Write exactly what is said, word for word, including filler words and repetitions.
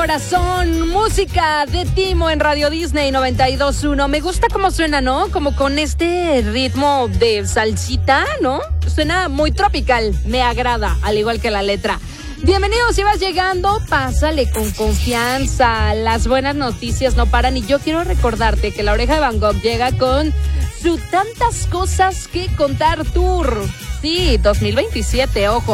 corazón, música de Timo en Radio Disney noventa y dos punto uno. Me gusta cómo suena, ¿no? Como con este ritmo de salsita, ¿no? Suena muy tropical, me agrada, al igual que la letra. Bienvenidos, si vas llegando, pásale con confianza. Las buenas noticias no paran y yo quiero recordarte que La Oreja de Van Gogh llega con su Tantas Cosas que Contar Tour. Sí, dos mil veintisiete, ojo.